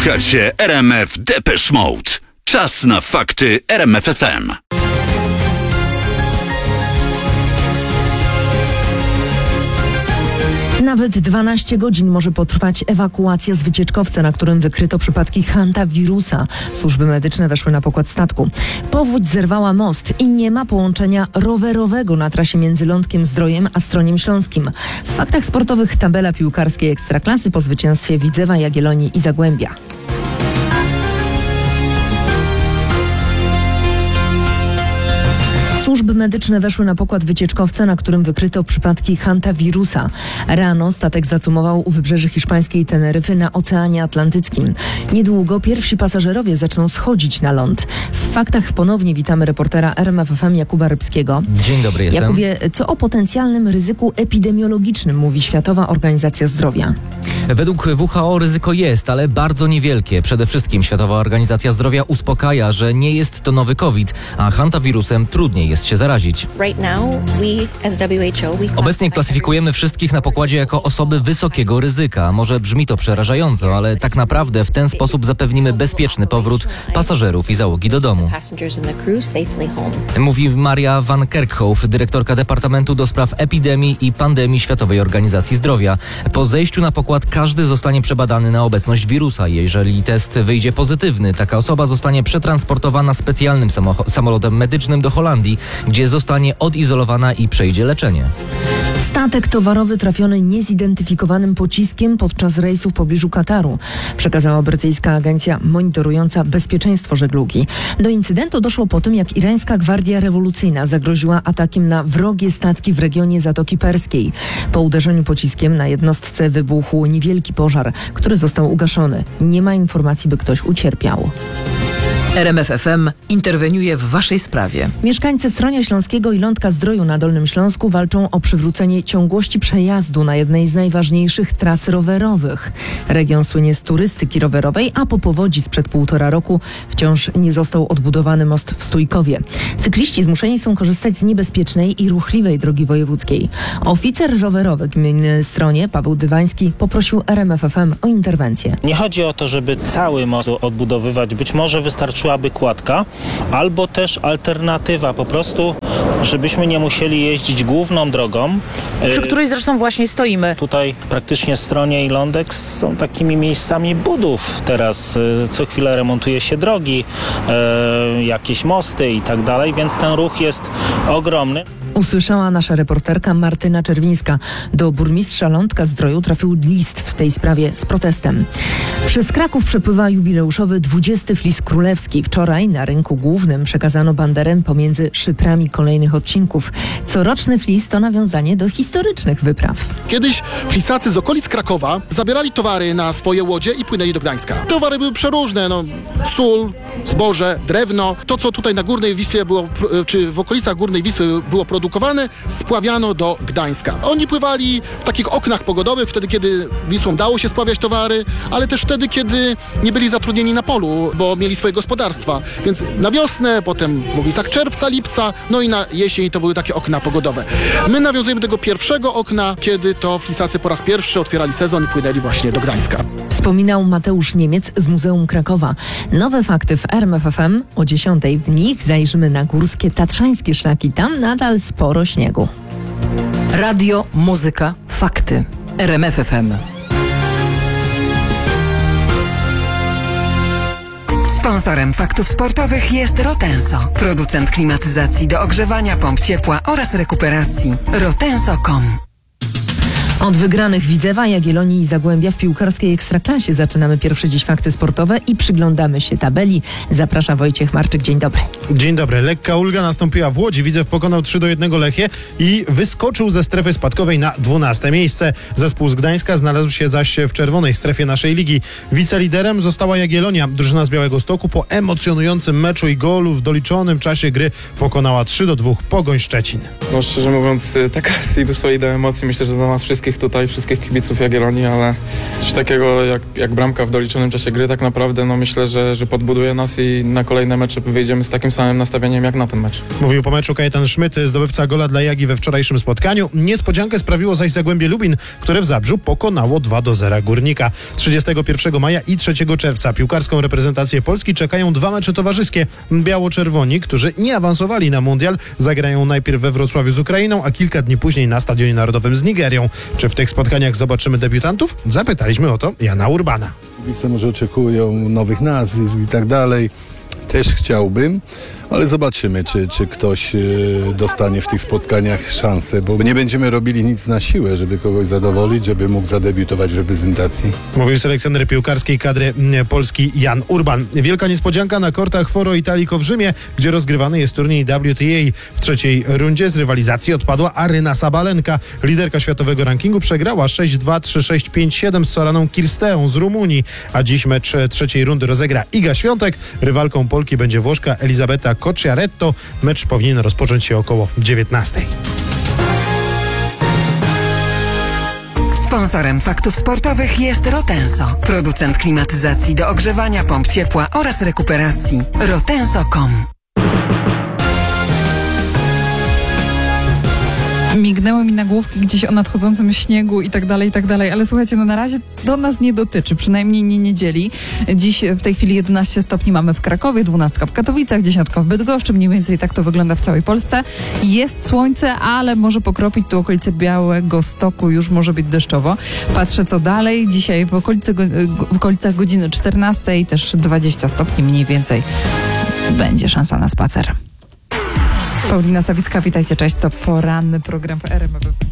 gacie RMF Depeche Mode. Czas na fakty RMF FM. Nawet 12 godzin może potrwać ewakuacja z wycieczkowca, na którym wykryto przypadki hantawirusa. Służby medyczne weszły na pokład statku. Powódź zerwała most i nie ma połączenia rowerowego na trasie między Lądkiem Zdrojem a Stroniem Śląskim. W faktach sportowych tabela piłkarskiej Ekstraklasy po zwycięstwie Widzewa, Jagiellonii i Zagłębia. Służby medyczne weszły na pokład wycieczkowca, na którym wykryto przypadki hantawirusa. Rano statek zacumował u wybrzeży hiszpańskiej Teneryfy na Oceanie Atlantyckim. Niedługo pierwsi pasażerowie zaczną schodzić na ląd. W faktach ponownie witamy reportera RMF FM Jakuba Rybskiego. Dzień dobry, jestem. Jakubie, co o potencjalnym ryzyku epidemiologicznym mówi Światowa Organizacja Zdrowia? Według WHO ryzyko jest, ale bardzo niewielkie. Przede wszystkim Światowa Organizacja Zdrowia uspokaja, że nie jest to nowy COVID, a hantawirusem trudniej jest się zarazić. Obecnie klasyfikujemy wszystkich na pokładzie jako osoby wysokiego ryzyka. Może brzmi to przerażająco, ale tak naprawdę w ten sposób zapewnimy bezpieczny powrót pasażerów i załogi do domu. Mówi Maria van Kerkhoff, dyrektorka Departamentu do Spraw Epidemii i Pandemii Światowej Organizacji Zdrowia. Po zejściu na pokład każdy zostanie przebadany na obecność wirusa. Jeżeli test wyjdzie pozytywny, taka osoba zostanie przetransportowana specjalnym samolotem medycznym do Holandii, gdzie zostanie odizolowana i przejdzie leczenie. Statek towarowy trafiony niezidentyfikowanym pociskiem podczas rejsu w pobliżu Kataru, przekazała brytyjska agencja monitorująca bezpieczeństwo żeglugi. Do incydentu doszło po tym, jak irańska Gwardia Rewolucyjna zagroziła atakiem na wrogie statki w regionie Zatoki Perskiej. Po uderzeniu pociskiem na jednostce wybuchł niewielki pożar, który został ugaszony. Nie ma informacji, by ktoś ucierpiał. RMF FM interweniuje w Waszej sprawie. Mieszkańcy Stronia Śląskiego i Lądka Zdroju na Dolnym Śląsku walczą o przywrócenie ciągłości przejazdu na jednej z najważniejszych tras rowerowych. Region słynie z turystyki rowerowej, a po powodzi sprzed 1,5 roku wciąż nie został odbudowany most w Stójkowie. Cykliści zmuszeni są korzystać z niebezpiecznej i ruchliwej drogi wojewódzkiej. Oficer rowerowy gminy Stronie, Paweł Dywański, poprosił RMF FM o interwencję. Nie chodzi o to, żeby cały most odbudowywać. Być może wystarczyłaby kładka, albo też alternatywa po prostu, żebyśmy nie musieli jeździć główną drogą. Przy której zresztą właśnie stoimy. Tutaj praktycznie Stronie i Lądek są takimi miejscami budów. Teraz co chwilę remontuje się drogi, jakieś mosty i tak dalej, więc ten ruch jest ogromny. Usłyszała nasza reporterka Martyna Czerwińska. Do burmistrza Lądka Zdroju trafił list w tej sprawie z protestem. Przez Kraków przepływa jubileuszowy 20. flis królewski. Wczoraj na rynku głównym przekazano banderę pomiędzy szyprami kolejnych odcinków. Coroczny flis to nawiązanie do historycznych wypraw. Kiedyś flisacy z okolic Krakowa zabierali towary na swoje łodzie i płynęli do Gdańska. Towary były przeróżne, sól, zboże, drewno. To, co tutaj na Górnej Wisłie było, czy w okolicach Górnej Wisły było produkowane, spławiano do Gdańska. Oni pływali w takich oknach pogodowych, wtedy kiedy Wisłą dało się spławiać towary, ale też wtedy, kiedy nie byli zatrudnieni na polu, bo mieli swoje gospodarstwa. Więc na wiosnę, potem w okolicach czerwca, lipca, i na jesień to były takie okna pogodowe. My nawiązujemy do tego pierwszego okna, kiedy to flisacy po raz pierwszy otwierali sezon i płynęli właśnie do Gdańska. Wspominał Mateusz Niemiec z Muzeum Krakowa. Nowe fakty w RMF FM o 10:00. W nich zajrzymy na górskie tatrzańskie szlaki. Tam nadal sporo śniegu. Radio, muzyka, fakty. RMF FM. Sponsorem faktów sportowych jest Rotenso, producent klimatyzacji do ogrzewania, pomp ciepła oraz rekuperacji. Rotenso.com. Od wygranych Widzewa, Jagiellonii i Zagłębia w piłkarskiej Ekstraklasie zaczynamy pierwsze dziś fakty sportowe i przyglądamy się tabeli. Zaprasza Wojciech Marczyk. Dzień dobry. Dzień dobry. Lekka ulga nastąpiła w Łodzi. Widzew pokonał 3-1 Lechię i wyskoczył ze strefy spadkowej na 12. miejsce. Zespół z Gdańska znalazł się zaś w czerwonej strefie naszej ligi. Wiceliderem została Jagiellonia. Drużyna z Białegostoku po emocjonującym meczu i golu w doliczonym czasie gry pokonała 3-2 Pogoń Szczecin. Szczerze mówiąc, taka dosłownie do emocji. Myślę, że do nas wszystkich wszystkich kibiców Jagiellonii, ale coś takiego jak bramka w doliczonym czasie gry tak naprawdę myślę, że podbuduje nas i na kolejne mecze wyjdziemy z takim samym nastawieniem jak na ten mecz. Mówił po meczu Kajetan Szmyt, zdobywca gola dla Jagi we wczorajszym spotkaniu. Niespodziankę sprawiło zaś Zagłębie Lubin, które w Zabrzu pokonało 2-0 Górnika. 31 maja i 3 czerwca piłkarską reprezentację Polski czekają 2 mecze towarzyskie. Biało-czerwoni, którzy nie awansowali na mundial, zagrają najpierw we Wrocławiu z Ukrainą, a kilka dni później na Stadionie Narodowym z Nigerią. Czy w tych spotkaniach zobaczymy debiutantów? Zapytaliśmy o to Jana Urbana. Kibice może oczekują nowych nazwisk i tak dalej. Też chciałbym, ale zobaczymy, czy ktoś dostanie w tych spotkaniach szansę, bo nie będziemy robili nic na siłę, żeby kogoś zadowolić, żeby mógł zadebiutować w reprezentacji. Mówił selekcjoner piłkarskiej kadry Polski Jan Urban. Wielka niespodzianka na kortach Foro Italico w Rzymie, gdzie rozgrywany jest turniej WTA. W trzeciej rundzie z rywalizacji odpadła Aryna Sabalenka. Liderka światowego rankingu przegrała 6-2, 3-6, 5-7 z Soraną Kirsteą z Rumunii. A dziś mecz trzeciej rundy rozegra Iga Świątek. Rywalką Polki będzie Włoszka Elisabetta Cocciaretto. Mecz powinien rozpocząć się około 19:00. Sponsorem Faktów Sportowych jest Rotenso, producent klimatyzacji do ogrzewania, pomp ciepła oraz rekuperacji. Rotenso.com. Mignęły mi nagłówki gdzieś o nadchodzącym śniegu i tak dalej, ale słuchajcie, na razie do nas nie dotyczy, przynajmniej nie niedzieli. Dziś w tej chwili 11 stopni mamy w Krakowie, 12 w Katowicach, 10 w Bydgoszczy, mniej więcej tak to wygląda w całej Polsce. Jest słońce, ale może pokropić tu okolice Białegostoku, już może być deszczowo. Patrzę co dalej, dzisiaj w okolicach godziny 14 też 20 stopni mniej więcej. Będzie szansa na spacer. Paulina Sawicka, witajcie, cześć, to poranny program w RMF.